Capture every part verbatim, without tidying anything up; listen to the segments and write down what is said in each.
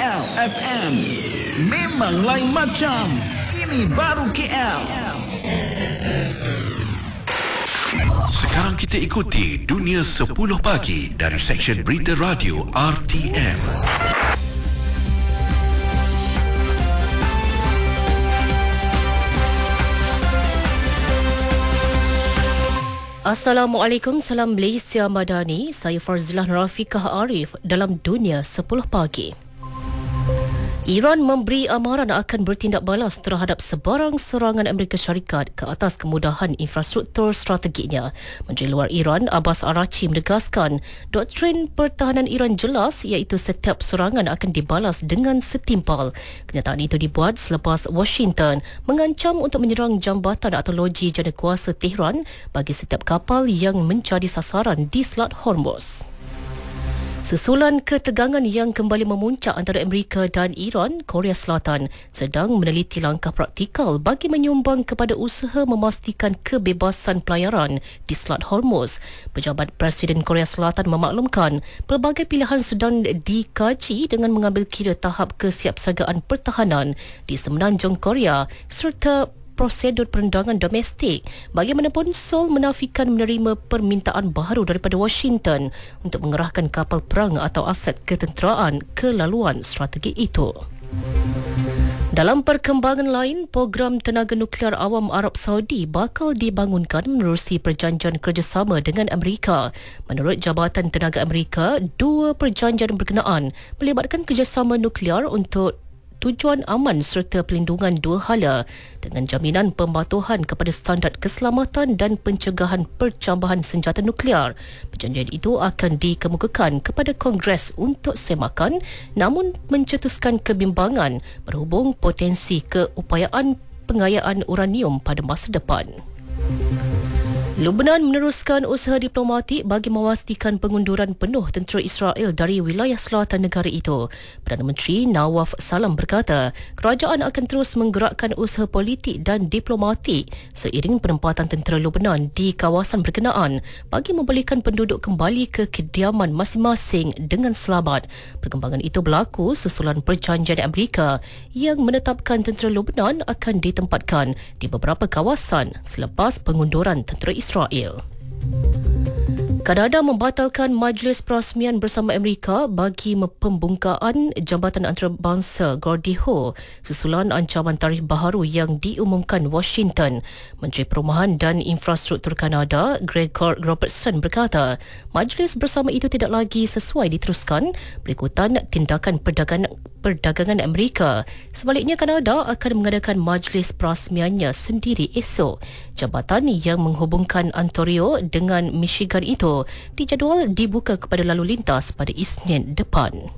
L F M. Memang lain macam. Ini baru K L. Sekarang kita ikuti Dunia sepuluh Pagi dari Seksyen Berita Radio R T M. Assalamualaikum, salam Malaysia Madani. Saya Farzilah Rafiqah Arif dalam Dunia sepuluh Pagi. Iran memberi amaran akan bertindak balas terhadap sebarang serangan Amerika Syarikat ke atas kemudahan infrastruktur strateginya. Menteri Luar Iran Abbas Araghchi menegaskan doktrin pertahanan Iran jelas, iaitu setiap serangan akan dibalas dengan setimpal. Kenyataan itu dibuat selepas Washington mengancam untuk menyerang jambatan atau loji janakuasa Tehran bagi setiap kapal yang menjadi sasaran di Selat Hormuz. Susulan ketegangan yang kembali memuncak antara Amerika dan Iran, Korea Selatan sedang meneliti langkah praktikal bagi menyumbang kepada usaha memastikan kebebasan pelayaran di Selat Hormuz. Pejabat Presiden Korea Selatan memaklumkan pelbagai pilihan sedang dikaji dengan mengambil kira tahap kesiapsiagaan pertahanan di semenanjung Korea serta prosedur perendangan domestik. Bagaimanapun, Seoul menafikan menerima permintaan baru daripada Washington untuk mengerahkan kapal perang atau aset ketenteraan ke laluan strategi itu. Dalam perkembangan lain, program tenaga nuklear awam Arab Saudi bakal dibangunkan menerusi perjanjian kerjasama dengan Amerika. Menurut Jabatan Tenaga Amerika, dua perjanjian berkenaan melibatkan kerjasama nuklear untuk tujuan aman serta pelindungan dua hala dengan jaminan pematuhan kepada standard keselamatan dan pencegahan percambahan senjata nuklear. Perjanjian itu akan dikemukakan kepada Kongres untuk semakan, namun mencetuskan kebimbangan berhubung potensi keupayaan pengayaan uranium pada masa depan. Lebanon meneruskan usaha diplomatik bagi memastikan pengunduran penuh tentera Israel dari wilayah selatan negara itu. Perdana Menteri Nawaf Salam berkata, kerajaan akan terus menggerakkan usaha politik dan diplomatik seiring penempatan tentera Lebanon di kawasan berkenaan bagi membalikkan penduduk kembali ke kediaman masing-masing dengan selamat. Perkembangan itu berlaku susulan perjanjian Amerika yang menetapkan tentera Lebanon akan ditempatkan di beberapa kawasan selepas pengunduran tentera Israel. Israel. Kanada membatalkan majlis perasmian bersama Amerika bagi pembungkaan Jambatan Antarabangsa Gordie Howe susulan ancaman tarif baharu yang diumumkan Washington. Menteri Perumahan dan Infrastruktur Kanada Gregor Robertson berkata, majlis bersama itu tidak lagi sesuai diteruskan berikutan tindakan perdagangan perdagangan Amerika. Sebaliknya, Kanada akan mengadakan majlis perasmiannya sendiri esok. Jambatan yang menghubungkan Ontario dengan Michigan itu dijadual dibuka kepada lalu lintas pada Isnin depan.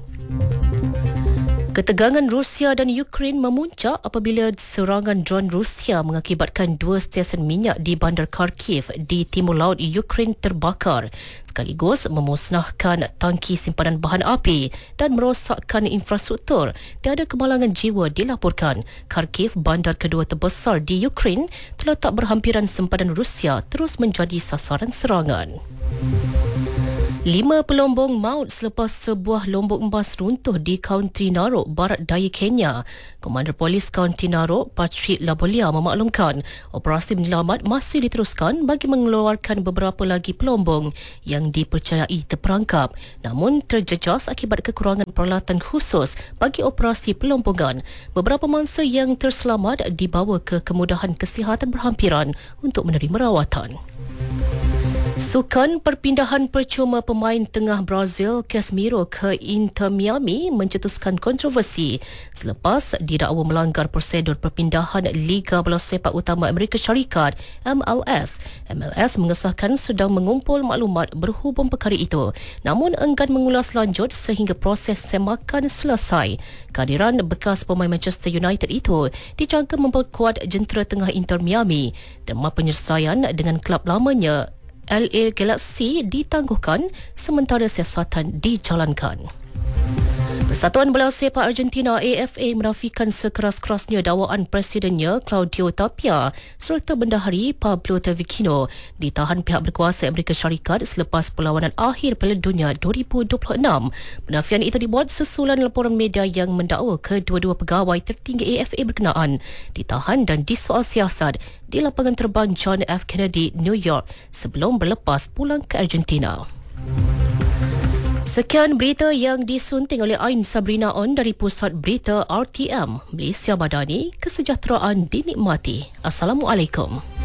Ketegangan Rusia dan Ukraine memuncak apabila serangan dron Rusia mengakibatkan dua stesen minyak di bandar Kharkiv di timur laut Ukraine terbakar, sekaligus memusnahkan tangki simpanan bahan api dan merosakkan infrastruktur. Tiada kemalangan jiwa dilaporkan. Kharkiv, bandar kedua terbesar di Ukraine, terletak berhampiran sempadan Rusia, terus menjadi sasaran serangan. Lima pelombong maut selepas sebuah lombok emas runtuh di Kaunti Narok, barat daya Kenya. Komander Polis Kaunti Narok, Patrick Labolia memaklumkan operasi penyelamat masih diteruskan bagi mengeluarkan beberapa lagi pelombong yang dipercayai terperangkap, namun terjejas akibat kekurangan peralatan khusus bagi operasi pelombongan. Beberapa mangsa yang terselamat dibawa ke kemudahan kesihatan berhampiran untuk menerima rawatan. Sukan perpindahan percuma pemain tengah Brazil Casemiro ke Inter Miami mencetuskan kontroversi selepas didakwa melanggar prosedur perpindahan Liga Bola Sepak Utama Amerika Syarikat M L S. M L S mengesahkan sedang mengumpul maklumat berhubung perkara itu, namun enggan mengulas lanjut sehingga proses semakan selesai. Kehadiran bekas pemain Manchester United itu dijangka memperkuat jentera tengah Inter Miami. Terma penyelesaian dengan kelab lamanya L A Galaxy ditangguhkan sementara siasatan dijalankan. Persatuan Bola Sepak Argentina A F A menafikan sekeras-kerasnya dakwaan presidennya Claudio Tapia serta bendahari Pablo Tavicino ditahan pihak berkuasa Amerika Syarikat selepas perlawanan akhir Piala Dunia dua ribu dua puluh enam. Penafian itu dibuat susulan laporan media yang mendakwa kedua-dua pegawai tertinggi A F A berkenaan ditahan dan disoal siasat di lapangan terbang John F. Kennedy, New York sebelum berlepas pulang ke Argentina. Sekian berita yang disunting oleh Ain Sabrina On dari Pusat Berita R T M. Malaysia Madani, kesejahteraan dinikmati. Assalamualaikum.